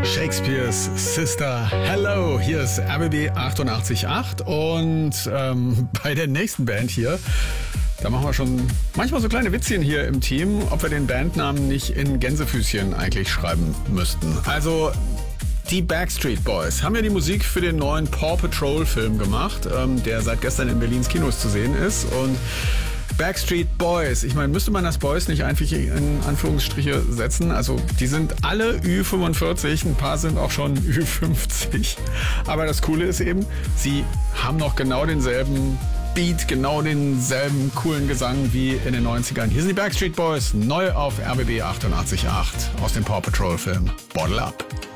Shakespeares Sister Hello. Hier ist RBB 88.8 und bei der nächsten Band hier, da machen wir schon manchmal so kleine Witzchen hier im Team, ob wir den Bandnamen nicht in Gänsefüßchen eigentlich schreiben müssten. Also die Backstreet Boys haben ja die Musik für den neuen Paw Patrol Film gemacht, der seit gestern in Berlins Kinos zu sehen ist. Und Backstreet Boys, ich meine, müsste man das Boys nicht einfach in Anführungsstriche setzen? Also die sind alle Ü45, ein paar sind auch schon Ü50. Aber das Coole ist eben, sie haben noch genau denselben Beat, genau denselben coolen Gesang wie in den 90ern. Hier sind die Backstreet Boys, neu auf RBB 88.8 aus dem Paw Patrol Film Bottle Up.